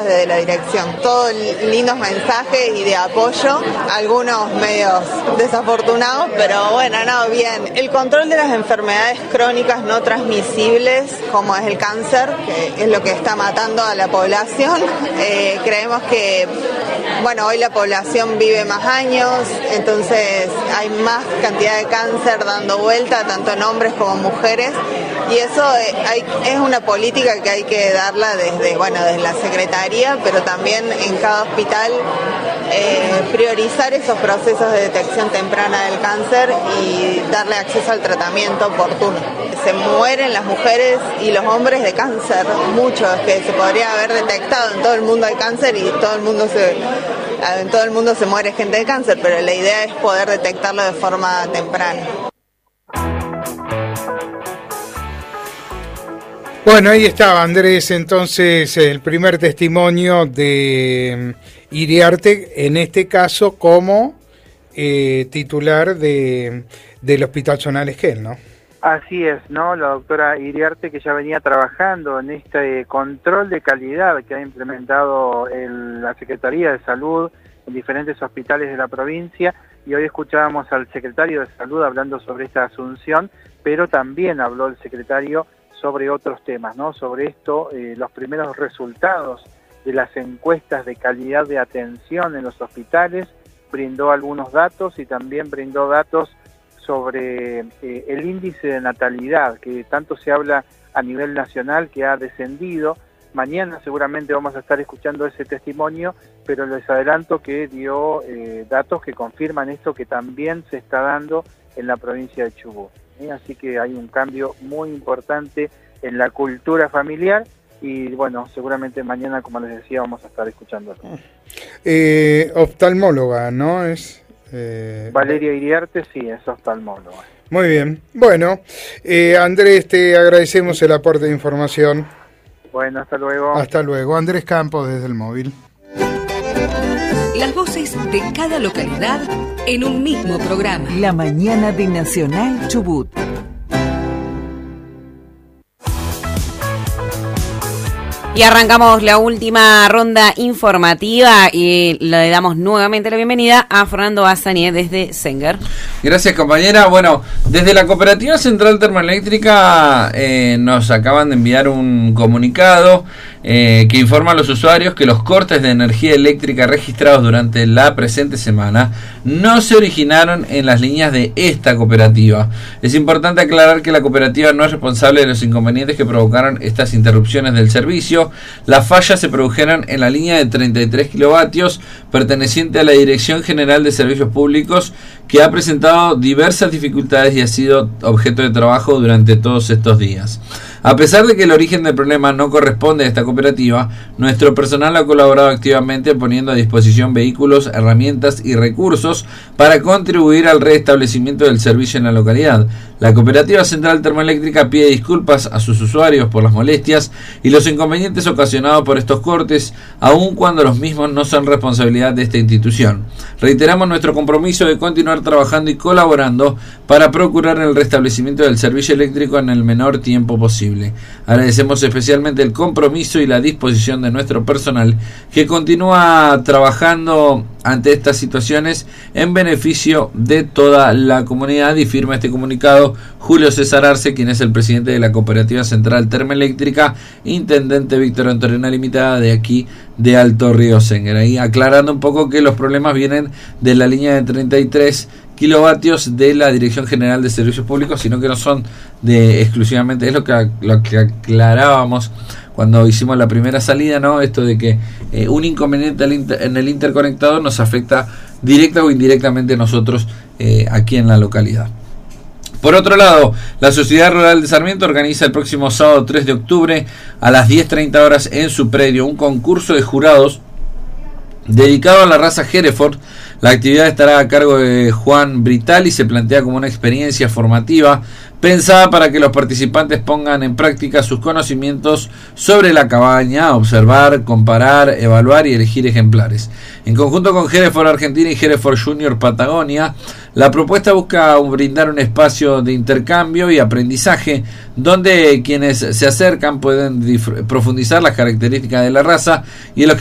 de la dirección, todos lindos mensajes y de apoyo, algunos medios desafortunados, pero bueno, bien. El control de las enfermedades crónicas no transmisibles, como es el cáncer, que es lo que está matando a la población, creemos que, hoy la población vive más años, entonces hay más cantidad de cáncer dando vuelta, tanto en hombres como en mujeres, y eso es una política que hay que darla desde la Secretaría, pero también en cada hospital priorizar esos procesos de detección temprana del cáncer y darle acceso al tratamiento oportuno. Se mueren las mujeres y los hombres de cáncer, muchos que se podría haber detectado. En todo el mundo hay cáncer y en todo el mundo se muere gente de cáncer, pero la idea es poder detectarlo de forma temprana. Bueno, ahí estaba Andrés, entonces el primer testimonio de Iriarte, en este caso como titular del Hospital Zonal Esquel, ¿no? Así es, ¿no? La doctora Iriarte, que ya venía trabajando en este control de calidad que ha implementado la Secretaría de Salud en diferentes hospitales de la provincia, y hoy escuchábamos al secretario de Salud hablando sobre esta asunción, pero también habló el secretario sobre otros temas, ¿no? Sobre esto, los primeros resultados de las encuestas de calidad de atención en los hospitales, brindó algunos datos y también brindó datos sobre el índice de natalidad, que tanto se habla a nivel nacional, que ha descendido. Mañana seguramente vamos a estar escuchando ese testimonio, pero les adelanto que dio datos que confirman esto, que también se está dando en la provincia de Chubut. Así que hay un cambio muy importante en la cultura familiar y seguramente mañana, como les decía, vamos a estar escuchando. Oftalmóloga, ¿no? Es Valeria Iriarte, sí, es oftalmóloga. Muy bien. Bueno, Andrés, te agradecemos el aporte de información. Bueno, hasta luego. Hasta luego. Andrés Campos desde el móvil. Las voces de cada localidad en un mismo programa. La mañana de Nacional Chubut. Y arrancamos la última ronda informativa y le damos nuevamente la bienvenida a Fernando Azanié desde Sengar. Gracias, compañera. Bueno, desde la Cooperativa Central Termoeléctrica nos acaban de enviar un comunicado que informa a los usuarios que los cortes de energía eléctrica registrados durante la presente semana no se originaron en las líneas de esta cooperativa. Es importante aclarar que la cooperativa no es responsable de los inconvenientes que provocaron estas interrupciones del servicio. Las fallas se produjeron en la línea de 33 kilovatios perteneciente a la Dirección General de Servicios Públicos, que ha presentado diversas dificultades y ha sido objeto de trabajo durante todos estos días. A pesar de que el origen del problema no corresponde a esta cooperativa, nuestro personal ha colaborado activamente poniendo a disposición vehículos, herramientas y recursos para contribuir al restablecimiento del servicio en la localidad. La Cooperativa Central Termoeléctrica pide disculpas a sus usuarios por las molestias y los inconvenientes ocasionados por estos cortes, aun cuando los mismos no son responsabilidad de esta institución. Reiteramos nuestro compromiso de continuar trabajando y colaborando para procurar el restablecimiento del servicio eléctrico en el menor tiempo posible. Agradecemos especialmente el compromiso y la disposición de nuestro personal, que continúa trabajando ante estas situaciones en beneficio de toda la comunidad, y firma este comunicado Julio César Arce, quien es el presidente de la Cooperativa Central Termoeléctrica, intendente Víctor Antonella Limitada de aquí de Alto Río Sengar. Ahí aclarando un poco que los problemas vienen de la línea de 33 kilovatios de la Dirección General de Servicios Públicos, sino que no son de exclusivamente, es lo que aclarábamos cuando hicimos la primera salida, ¿no? Esto de que un inconveniente en el interconectador nos afecta directa o indirectamente a nosotros aquí en la localidad. Por otro lado, la Sociedad Rural de Sarmiento organiza el próximo sábado 3 de octubre a las 10:30 horas en su predio un concurso de jurados dedicado a la raza Hereford. La actividad estará a cargo de Juan Brital y se plantea como una experiencia formativa pensada para que los participantes pongan en práctica sus conocimientos sobre la cabaña, observar, comparar, evaluar y elegir ejemplares. En conjunto con Hereford Argentina y Hereford Junior Patagonia, la propuesta busca brindar un espacio de intercambio y aprendizaje donde quienes se acercan pueden profundizar las características de la raza y en los